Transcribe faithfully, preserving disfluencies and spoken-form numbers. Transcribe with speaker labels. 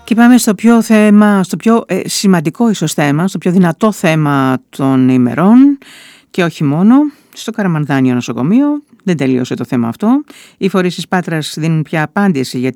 Speaker 1: Και πάμε στο πιο θέμα, στο πιο ε, σημαντικό ίσως θέμα, στο πιο δυνατό θέμα των ημερών και όχι μόνο, στο Καραμανδάνιο νοσοκομείο. Δεν τελείωσε το θέμα αυτό. Οι φορείς της Πάτρας δίνουν πια απάντηση για